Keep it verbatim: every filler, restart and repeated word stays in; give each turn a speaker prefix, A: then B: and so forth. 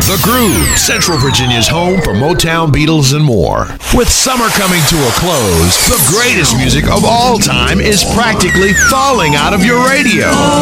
A: The Groove, Central Virginia's home for Motown, Beatles, and more. With summer coming to a close, the greatest music of all time is practically falling out of your radio.